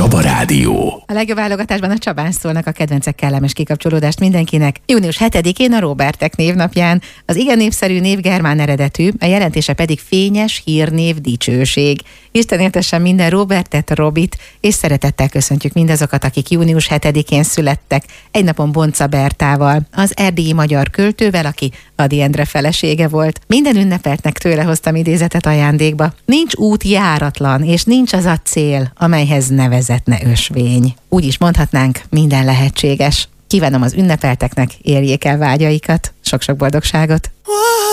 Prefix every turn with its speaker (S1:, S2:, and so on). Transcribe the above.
S1: Csaba Rádió.
S2: A legjobb válogatásban a Csabán szólnak a kedvencek, kellemes kikapcsolódást mindenkinek. Június 7-én a Róbertek névnapján. Az igen népszerű név germán eredetű, a jelentése pedig fényes hírnév, dicsőség. Isten éltessen minden Róbertet, Robit, és szeretettel köszöntjük mindazokat, akik június 7-én születtek, egy napon Bonca Bertával, az erdélyi magyar költővel, aki Ady Endre felesége volt. Minden ünnepeltnek tőle hoztam idézetet ajándékba. Nincs út járatlan, és nincs az a cél, amelyhez ne vezetne ösvény. Úgy is mondhatnánk, minden lehetséges. Kívánom az ünnepelteknek, érjék el vágyaikat, sok-sok boldogságot!